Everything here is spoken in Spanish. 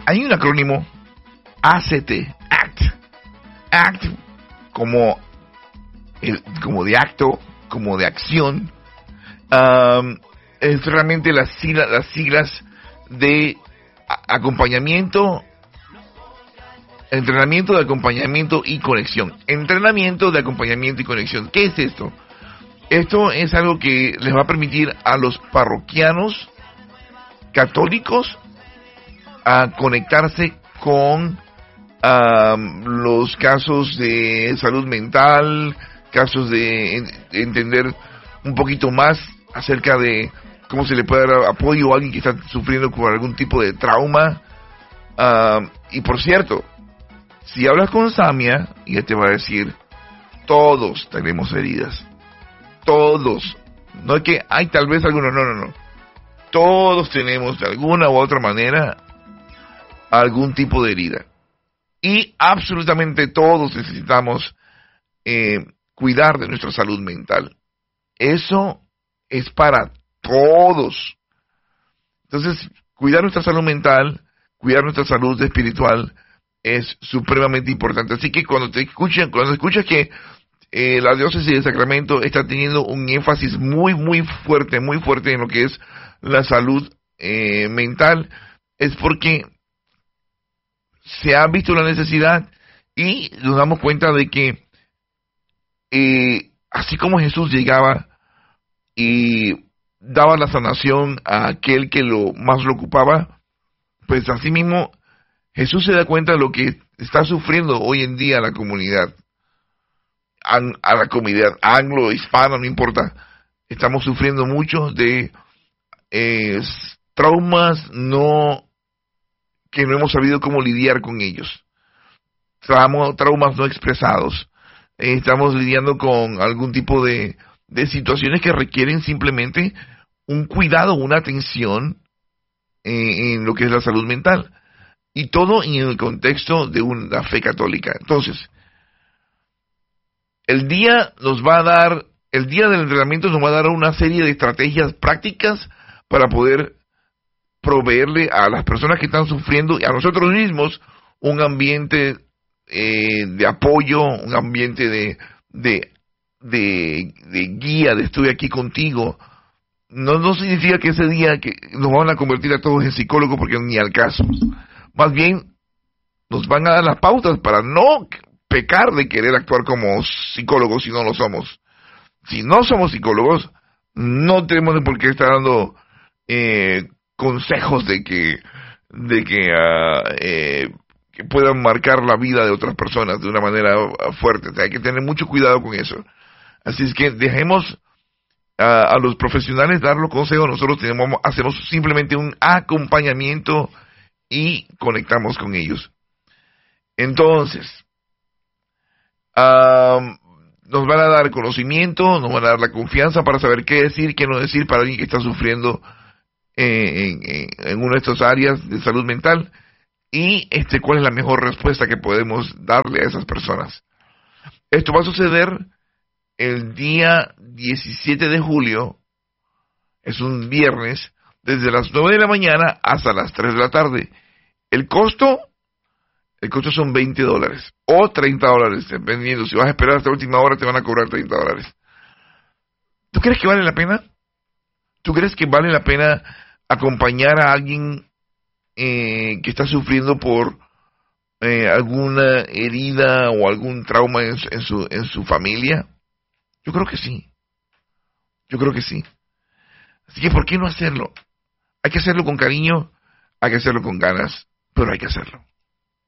hay un acrónimo ACT, ACT como de acto, como de acción. Es realmente las siglas de acompañamiento, entrenamiento de acompañamiento y conexión. Entrenamiento de acompañamiento y conexión. ¿Qué es esto? Esto es algo que les va a permitir a los parroquianos católicos a conectarse con los casos de salud mental, casos de entender un poquito más acerca de cómo se le puede dar apoyo a alguien que está sufriendo con algún tipo de trauma. Y por cierto, si hablas con Samia, ella te va a decir, todos tenemos heridas. Todos. No es que hay tal vez algunos, no. Todos tenemos de alguna u otra manera algún tipo de herida. Y absolutamente todos necesitamos cuidar de nuestra salud mental. Eso es para todos. Entonces, cuidar nuestra salud mental, cuidar nuestra salud espiritual es supremamente importante. Así que cuando escuchas que la diócesis de Sacramento está teniendo un énfasis muy fuerte en lo que es la salud mental, es porque se ha visto la necesidad y nos damos cuenta de que así como Jesús llegaba y daba la sanación a aquel que más lo ocupaba, pues así mismo Jesús se da cuenta de lo que está sufriendo hoy en día la comunidad, a la comunidad anglo, hispana, no importa. Estamos sufriendo mucho de traumas que no hemos sabido cómo lidiar con ellos, traumas no expresados. Estamos lidiando con algún tipo de situaciones que requieren simplemente un cuidado, una atención en lo que es la salud mental, y todo en el contexto de una fe católica. Entonces, el día del entrenamiento nos va a dar una serie de estrategias prácticas para poder proveerle a las personas que están sufriendo y a nosotros mismos un ambiente de apoyo, un ambiente de guía, de estoy aquí contigo. No significa que ese día que nos van a convertir a todos en psicólogos, porque ni al caso. Más bien nos van a dar las pautas para no pecar de querer actuar como psicólogos si no lo somos. Si no somos psicólogos, no tenemos por qué estar dando consejos que puedan marcar la vida de otras personas de una manera fuerte. O sea, hay que tener mucho cuidado con eso. Así es que dejemos a los profesionales dar los consejos. Nosotros hacemos simplemente un acompañamiento y conectamos con ellos. Entonces, nos van a dar conocimiento, nos van a dar la confianza para saber qué decir, qué no decir para alguien que está sufriendo en una de estas áreas de salud mental, y cuál es la mejor respuesta que podemos darle a esas personas. Esto va a suceder el día 17 de julio, es un viernes, desde las 9 de la mañana hasta las 3 de la tarde. El costo son $20 o $30, dependiendo. Si vas a esperar hasta la última hora, te van a cobrar $30. ¿Tú crees que vale la pena? ¿Tú crees que vale la pena acompañar a alguien que está sufriendo por alguna herida o algún trauma en su familia? Yo creo que sí. Así que, ¿por qué no hacerlo? Hay que hacerlo con cariño, hay que hacerlo con ganas, pero hay que hacerlo.